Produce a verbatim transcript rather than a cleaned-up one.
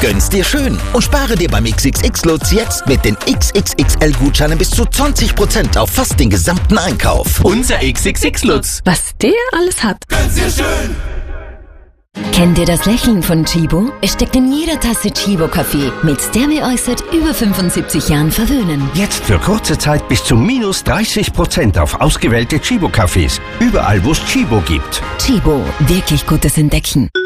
Gönn's dir schön und spare dir beim X X X-Lutz jetzt mit den X X X L-Gutscheinen bis zu zwanzig Prozent auf fast den gesamten Einkauf. Unser X X X-Lutz. Was der alles hat. Gönn's dir schön. Kennt ihr das Lächeln von Chibo? Es steckt in jeder Tasse Chibo-Kaffee, mit der wir euch seit über fünfundsiebzig Jahren verwöhnen. Jetzt für kurze Zeit bis zu minus dreißig Prozent auf ausgewählte Chibo-Cafés. Überall, wo es Chibo gibt. Chibo, wirklich gutes Entdecken.